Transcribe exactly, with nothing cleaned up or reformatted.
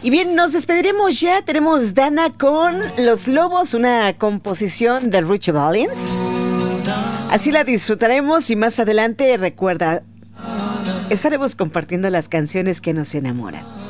Y bien, nos despediremos ya. Tenemos Dana con Los Lobos, una composición de Ritchie Valens. Así la disfrutaremos y más adelante, recuerda, estaremos compartiendo las canciones que nos enamoran.